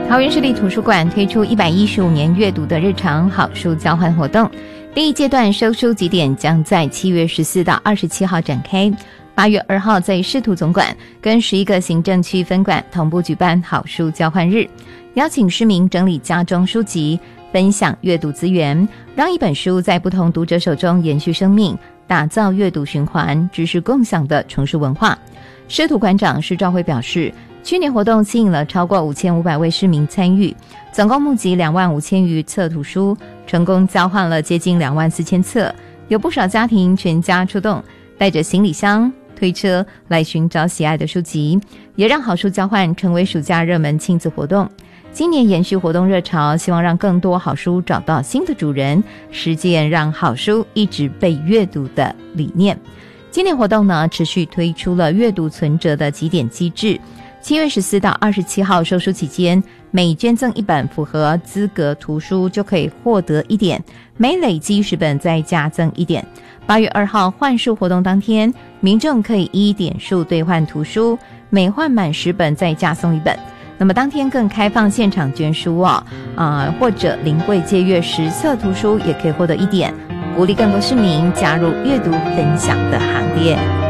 桃园市立图书馆推出115年阅读的日常好书交换活动，第一阶段收书集点将在7月14到27号展开，8月2号在市图总馆跟11个行政区分馆同步举办好书交换日，邀请市民整理家中书籍，分享阅读资源，让一本书在不同读者手中延续生命，打造阅读循环、知识共享的重塑文化。市图馆长施兆辉表示，去年活动吸引了超过5500位市民参与，总共募集25000余册图书，成功交换了接近24000册，有不少家庭全家出动，带着行李箱、推车来寻找喜爱的书籍，也让好书交换成为暑假热门亲子活动。今年延续活动热潮，希望让更多好书找到新的主人，实践让好书一直被阅读的理念。今年活动呢，持续推出了阅读存折的集点机制，7月14到27号收书期间，每捐赠1本符合资格图书就可以获得1点，每累积10本再加赠1点。8月2号换书活动当天，民众可以依点数兑换图书，每换满10本再加送1本。那么当天更开放现场捐书或者临柜借阅10册图书也可以获得1点，鼓励更多市民加入阅读分享的行列。